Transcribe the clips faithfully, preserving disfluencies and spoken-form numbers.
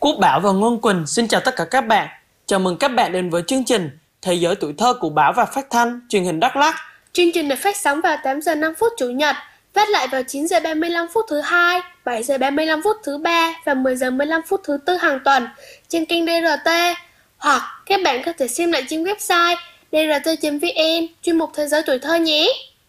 Quốc Bảo và Ngôn Quỳnh xin chào tất cả các bạn. Chào mừng các bạn đến với chương trình Thế giới tuổi thơ của Báo và Phát thanh truyền hình Đắk Lắk. Chương trình được phát sóng vào tám giờ năm phút Chủ nhật, phát lại vào chín giờ ba mươi lăm phút thứ hai, bảy giờ ba mươi lăm phút thứ ba và mười giờ mười lăm phút thứ tư hàng tuần trên kênh đê rờ tê. Hoặc các bạn có thể xem lại trên website đê rờ tê chấm vê en chuyên mục Thế giới tuổi thơ nhé.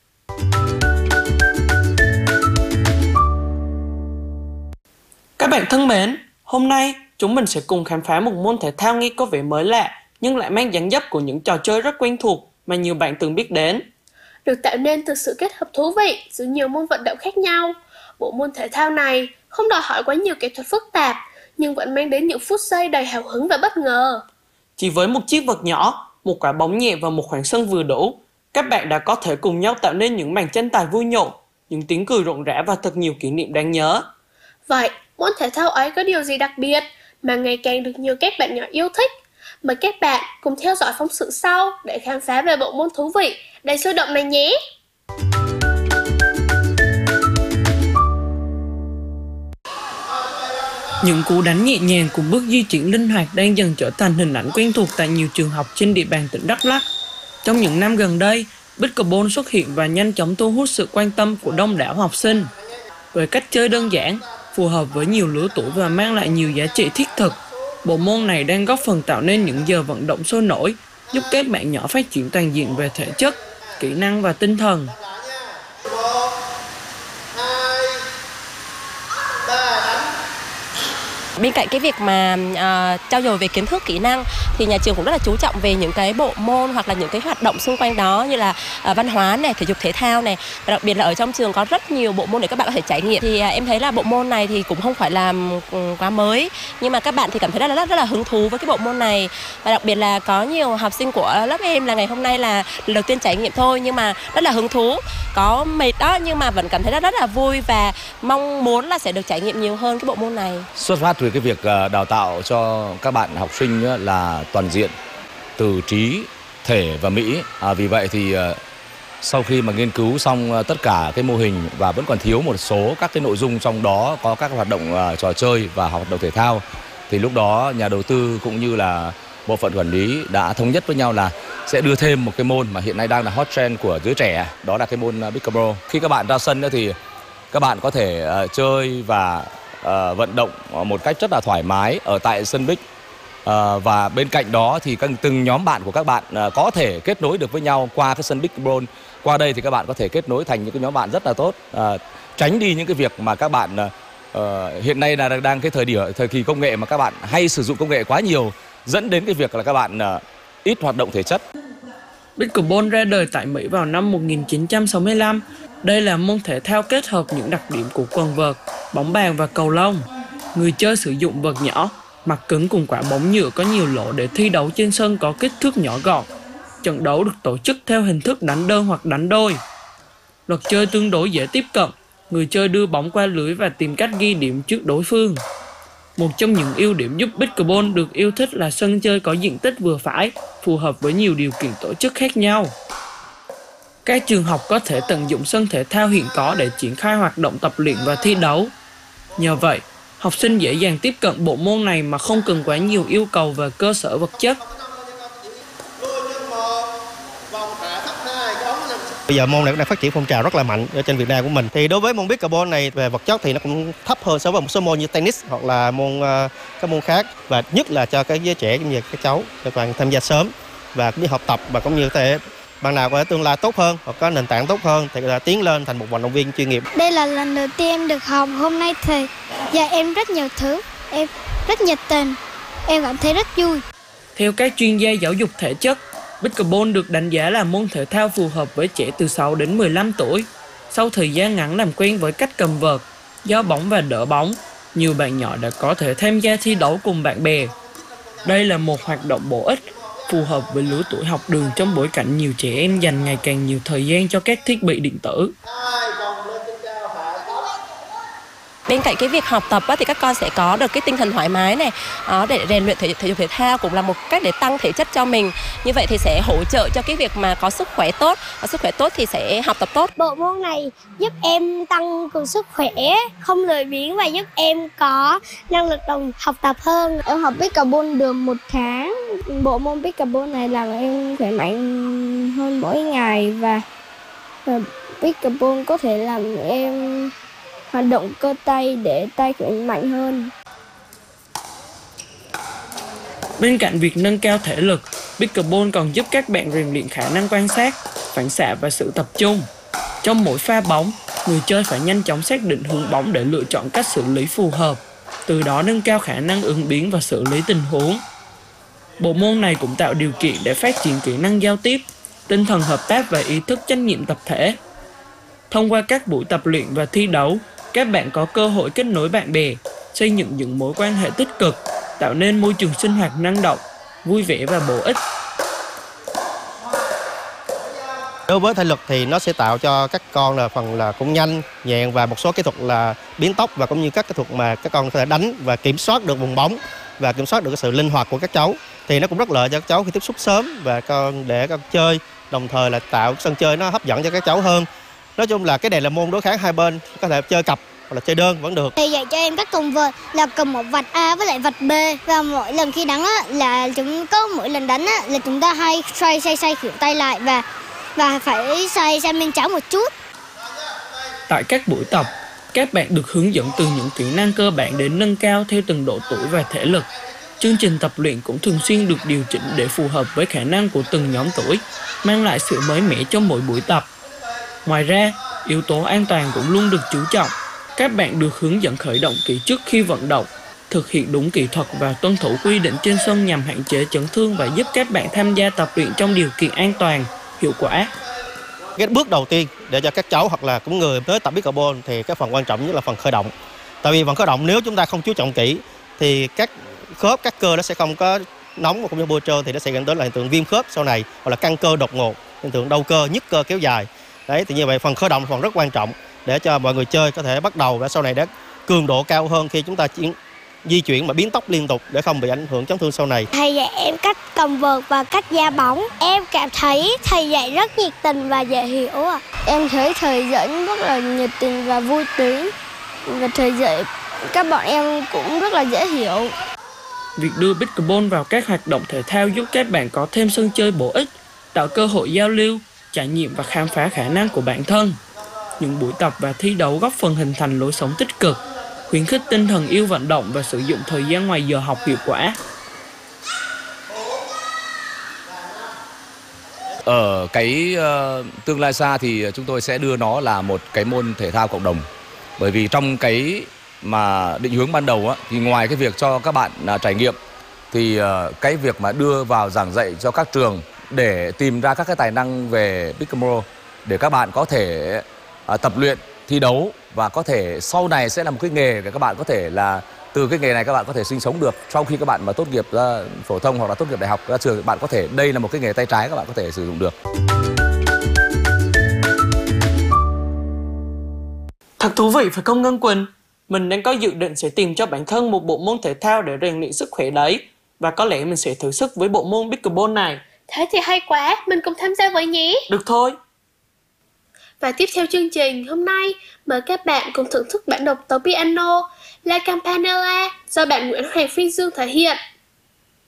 Các bạn thân mến, hôm nay chúng mình sẽ cùng khám phá một môn thể thao nghe có vẻ mới lạ nhưng lại mang dáng dấp của những trò chơi rất quen thuộc mà nhiều bạn từng biết đến. Được tạo nên từ sự kết hợp thú vị giữa nhiều môn vận động khác nhau, bộ môn thể thao này không đòi hỏi quá nhiều kỹ thuật phức tạp nhưng vẫn mang đến những phút giây đầy hào hứng và bất ngờ. Chỉ với một chiếc vật nhỏ, một quả bóng nhẹ và một khoảng sân vừa đủ, các bạn đã có thể cùng nhau tạo nên những màn tranh tài vui nhộn, những tiếng cười rộn rã và thật nhiều kỷ niệm đáng nhớ. Vậy, môn thể thao ấy có điều gì đặc biệt mà ngày càng được nhiều các bạn nhỏ yêu thích? Mời các bạn cùng theo dõi phóng sự sau để khám phá về bộ môn thú vị đầy sôi động này nhé! Những cú đánh nhẹ nhàng cùng bước di chuyển linh hoạt đang dần trở thành hình ảnh quen thuộc tại nhiều trường học trên địa bàn tỉnh Đắk Lắk. Trong những năm gần đây, pickleball xuất hiện và nhanh chóng thu hút sự quan tâm của đông đảo học sinh. Với cách chơi đơn giản, phù hợp với nhiều lứa tuổi và mang lại nhiều giá trị thiết thực, bộ môn này đang góp phần tạo nên những giờ vận động sôi nổi, giúp các bạn nhỏ phát triển toàn diện về thể chất, kỹ năng và tinh thần. Bên cạnh cái việc mà uh, trau dồi về kiến thức, kỹ năng thì nhà trường cũng rất là chú trọng về những cái bộ môn hoặc là những cái hoạt động xung quanh đó như là uh, văn hóa này, thể dục thể thao này, và đặc biệt là ở trong trường có rất nhiều bộ môn để các bạn có thể trải nghiệm. Thì uh, em thấy là bộ môn này thì cũng không phải là um, quá mới, nhưng mà các bạn thì cảm thấy rất là rất, rất là hứng thú với cái bộ môn này, và đặc biệt là có nhiều học sinh của lớp em là ngày hôm nay là lần đầu tiên trải nghiệm thôi nhưng mà rất là hứng thú, có mệt đó nhưng mà vẫn cảm thấy rất rất là vui và mong muốn là sẽ được trải nghiệm nhiều hơn cái bộ môn này. Xuất phát từ cái việc đào tạo cho các bạn học sinh là toàn diện từ trí, thể và mỹ. À, vì vậy thì sau khi mà nghiên cứu xong tất cả cái mô hình và vẫn còn thiếu một số các cái nội dung, trong đó có các hoạt động trò chơi và hoạt động thể thao, thì lúc đó nhà đầu tư cũng như là bộ phận quản lý đã thống nhất với nhau là sẽ đưa thêm một cái môn mà hiện nay đang là hot trend của giới trẻ, đó là cái môn pickleball. Khi các bạn ra sân thì các bạn có thể uh, chơi và uh, vận động một cách rất là thoải mái ở tại sân Bích, uh, và bên cạnh đó thì các, từng nhóm bạn của các bạn uh, có thể kết nối được với nhau qua cái sân pickleball. Qua đây thì các bạn có thể kết nối thành những cái nhóm bạn rất là tốt, uh, tránh đi những cái việc mà các bạn uh, hiện nay là đang cái thời điểm thời kỳ công nghệ mà các bạn hay sử dụng công nghệ quá nhiều, dẫn đến cái việc là các bạn uh, ít hoạt động thể chất. Pickleball ra đời tại Mỹ vào năm một nghìn chín trăm sáu mươi lăm. Đây là môn thể thao kết hợp những đặc điểm của quần vợt, bóng bàn và cầu lông. Người chơi sử dụng vợt nhỏ, mặt cứng cùng quả bóng nhựa có nhiều lỗ để thi đấu trên sân có kích thước nhỏ gọn. Trận đấu được tổ chức theo hình thức đánh đơn hoặc đánh đôi. Luật chơi tương đối dễ tiếp cận, người chơi đưa bóng qua lưới và tìm cách ghi điểm trước đối phương. Một trong những ưu điểm giúp pickleball được yêu thích là sân chơi có diện tích vừa phải, phù hợp với nhiều điều kiện tổ chức khác nhau. Các trường học có thể tận dụng sân thể thao hiện có để triển khai hoạt động tập luyện và thi đấu. Nhờ vậy, học sinh dễ dàng tiếp cận bộ môn này mà không cần quá nhiều yêu cầu về cơ sở vật chất. Bây giờ môn này cũng đang phát triển phong trào rất là mạnh ở trên Việt Nam của mình. Thì đối với môn pickleball này về vật chất thì nó cũng thấp hơn so với một số môn như tennis hoặc là môn uh, các môn khác, và nhất là cho các giới trẻ cũng như các cháu để bạn tham gia sớm và cũng như học tập, và cũng như thể bạn nào có tương lai tốt hơn hoặc có nền tảng tốt hơn thì là tiến lên thành một vận động viên chuyên nghiệp. Đây là lần đầu tiên em được học, hôm nay thầy dạy em rất nhiều thứ, em rất nhiệt tình, em cảm thấy rất vui. Theo các chuyên gia giáo dục thể chất, pickleball được đánh giá là môn thể thao phù hợp với trẻ từ sáu đến mười lăm tuổi. Sau thời gian ngắn làm quen với cách cầm vợt, giao bóng và đỡ bóng, nhiều bạn nhỏ đã có thể tham gia thi đấu cùng bạn bè. Đây là một hoạt động bổ ích, phù hợp với lứa tuổi học đường trong bối cảnh nhiều trẻ em dành ngày càng nhiều thời gian cho các thiết bị điện tử. Bên cạnh cái việc học tập á, thì các con sẽ có được cái tinh thần thoải mái này, đó, để rèn luyện thể, thể dục thể thao cũng là một cách để tăng thể chất cho mình. Như vậy thì sẽ hỗ trợ cho cái việc mà có sức khỏe tốt, và sức khỏe tốt thì sẽ học tập tốt. Bộ môn này giúp em tăng cường sức khỏe, không lười biếng và giúp em có năng lực đồng học tập hơn. Em học pickleball được một tháng. Bộ môn pickleball này làm em khỏe mạnh hơn mỗi ngày, và, và pickleball có thể làm em hoạt động cơ tay để tay khỏe mạnh hơn. Bên cạnh việc nâng cao thể lực, pickleball còn giúp các bạn rèn luyện khả năng quan sát, phản xạ và sự tập trung. Trong mỗi pha bóng, người chơi phải nhanh chóng xác định hướng bóng để lựa chọn cách xử lý phù hợp, từ đó nâng cao khả năng ứng biến và xử lý tình huống. Bộ môn này cũng tạo điều kiện để phát triển kỹ năng giao tiếp, tinh thần hợp tác và ý thức trách nhiệm tập thể. Thông qua các buổi tập luyện và thi đấu, các bạn có cơ hội kết nối bạn bè, xây dựng những mối quan hệ tích cực, tạo nên môi trường sinh hoạt năng động, vui vẻ và bổ ích. Đối với thể lực thì nó sẽ tạo cho các con là phần là cũng nhanh, nhẹn và một số kỹ thuật là biến tốc, và cũng như các kỹ thuật mà các con có thể đánh và kiểm soát được vùng bóng và kiểm soát được cái sự linh hoạt của các cháu. Thì nó cũng rất lợi cho các cháu khi tiếp xúc sớm và con để con chơi, đồng thời là tạo sân chơi nó hấp dẫn cho các cháu hơn. Nói chung là cái này là môn đối kháng hai bên, có thể chơi cặp hoặc là chơi đơn vẫn được. Thầy dạy cho em cách cầm vợt là cầm một vạch A với lại vạch B, và mỗi lần khi đánh á, là chúng có mỗi lần đánh á, là chúng ta hay xoay xoay xoay khuỷu tay lại và và phải xoay sang bên trái một chút. Tại các buổi tập, các bạn được hướng dẫn từ những kỹ năng cơ bản đến nâng cao theo từng độ tuổi và thể lực. Chương trình tập luyện cũng thường xuyên được điều chỉnh để phù hợp với khả năng của từng nhóm tuổi, mang lại sự mới mẻ cho mỗi buổi tập. Ngoài ra, yếu tố an toàn cũng luôn được chú trọng. Các bạn được hướng dẫn khởi động kỹ trước khi vận động, thực hiện đúng kỹ thuật và tuân thủ quy định trên sân nhằm hạn chế chấn thương và giúp các bạn tham gia tập luyện trong điều kiện an toàn, hiệu quả. Cái bước đầu tiên để cho các cháu hoặc là cũng người tới tập pickleball thì cái phần quan trọng nhất là phần khởi động. Tại vì phần khởi động nếu chúng ta không chú trọng kỹ thì các khớp, các cơ nó sẽ không có nóng và cũng như bôi trơn, thì nó sẽ dẫn đến là hiện tượng viêm khớp sau này, hoặc là căng cơ đột ngột, hiện tượng đau cơ, nhức cơ kéo dài. Đấy, thì như vậy phần khởi động là phần rất quan trọng để cho mọi người chơi có thể bắt đầu và sau này để cường độ cao hơn khi chúng ta chuyển, di chuyển mà biến tốc liên tục để không bị ảnh hưởng chấn thương sau này. Thầy dạy em cách cầm vợt và cách ra bóng. Em cảm thấy thầy dạy rất nhiệt tình và dễ hiểu. Em thấy thầy dạy rất là nhiệt tình và vui tính, và thầy dạy các bọn em cũng rất là dễ hiểu. Việc đưa pickleball vào các hoạt động thể thao giúp các bạn có thêm sân chơi bổ ích, tạo cơ hội giao lưu, trải nghiệm và khám phá khả năng của bản thân. Những buổi tập và thi đấu góp phần hình thành lối sống tích cực, khuyến khích tinh thần yêu vận động và sử dụng thời gian ngoài giờ học hiệu quả. Ở cái uh, tương lai xa thì chúng tôi sẽ đưa nó là một cái môn thể thao cộng đồng. Bởi vì trong cái mà định hướng ban đầu á, thì ngoài cái việc cho các bạn uh, trải nghiệm, thì uh, cái việc mà đưa vào giảng dạy cho các trường để tìm ra các cái tài năng về pickleball để các bạn có thể uh, tập luyện, thi đấu, và có thể sau này sẽ là một cái nghề để các bạn có thể là từ cái nghề này các bạn có thể sinh sống được sau khi các bạn mà tốt nghiệp ra phổ thông hoặc là tốt nghiệp đại học ra trường. Bạn có thể, đây là một cái nghề tay trái các bạn có thể sử dụng được. Thật thú vị phải không Ngân Quỳnh? Mình đang có dự định sẽ tìm cho bản thân một bộ môn thể thao để rèn luyện sức khỏe đấy. Và có lẽ mình sẽ thử sức với bộ môn pickleball này. Thế thì hay quá, mình cùng tham gia với nhé. Được thôi. Và tiếp theo chương trình hôm nay, mời các bạn cùng thưởng thức bản độc tấu piano La Campanella do bạn Nguyễn Hoàng Phi Dương thể hiện.